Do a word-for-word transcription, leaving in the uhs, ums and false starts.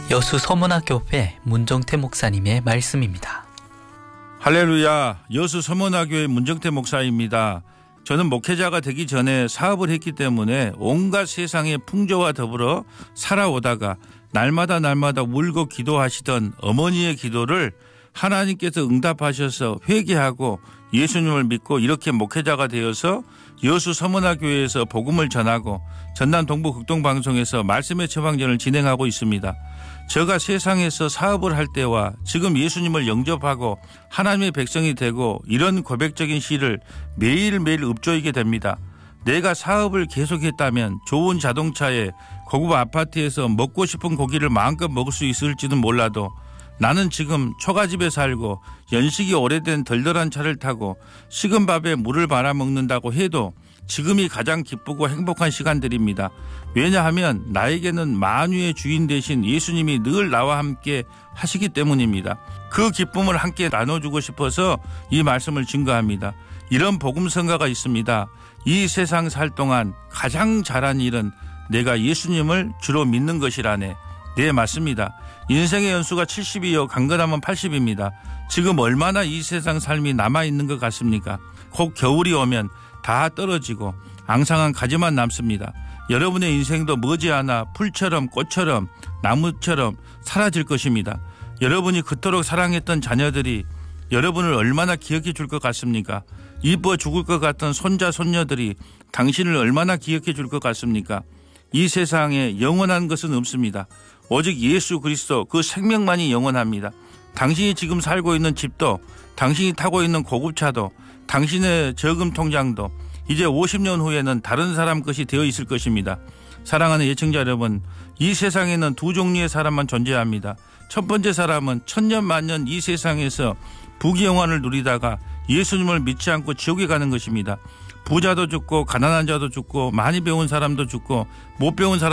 여수 서문화교회 문정태 목사님의 말씀입니다. 할렐루야. 여수 서문화교회 문정태 목사입니다. 저는 목회자가 되기 전에 사업을 했기 때문에 온갖 세상의 풍조와 더불어 살아오다가 날마다 날마다 울고 기도하시던 어머니의 기도를 하나님께서 응답하셔서 회개하고 예수님을 믿고 이렇게 목회자가 되어서 여수 서문화교회에서 복음을 전하고 전남 동부 극동방송에서 말씀의 처방전을 진행하고 있습니다. 제가 세상에서 사업을 할 때와 지금 예수님을 영접하고 하나님의 백성이 되고 이런 고백적인 시를 매일매일 읊조이게 됩니다. 내가 사업을 계속했다면 좋은 자동차에 고급 아파트에서 먹고 싶은 고기를 마음껏 먹을 수 있을지는 몰라도 나는 지금 초가집에 살고 연식이 오래된 덜덜한 차를 타고 식은 밥에 물을 말아먹는다고 해도 지금이 가장 기쁘고 행복한 시간들입니다. 왜냐하면 나에게는 만유의 주인 되신 예수님이 늘 나와 함께 하시기 때문입니다. 그 기쁨을 함께 나눠주고 싶어서 이 말씀을 증거합니다. 이런 복음성가가 있습니다. 이 세상 살 동안 가장 잘한 일은 내가 예수님을 주로 믿는 것이라네. 네, 맞습니다. 인생의 연수가 칠십이요 강건하면 팔십입니다. 지금 얼마나 이 세상 삶이 남아있는 것 같습니까? 곧 겨울이 오면 다 떨어지고 앙상한 가지만 남습니다. 여러분의 인생도 머지않아 풀처럼 꽃처럼 나무처럼 사라질 것입니다. 여러분이 그토록 사랑했던 자녀들이 여러분을 얼마나 기억해 줄 것 같습니까? 이뻐 죽을 것 같던 손자 손녀들이 당신을 얼마나 기억해 줄 것 같습니까? 이 세상에 영원한 것은 없습니다. 오직 예수 그리스도 그 생명만이 영원합니다. 당신이 지금 살고 있는 집도 당신이 타고 있는 고급차도 당신의 저금 통장도 이제 오십 년 후에는 다른 사람 것이 되어 있을 것입니다. 사랑하는 예청자 여러분, 이 세상에는 두 종류의 사람만 존재합니다. 첫 번째 사람은 천년 만년 이 세상에서 부귀영화를 누리다가 예수님을 믿지 않고 지옥에 가는 것입니다. 부자도 죽고 가난한 자도 죽고 많이 배운 사람도 죽고 못 배운 사람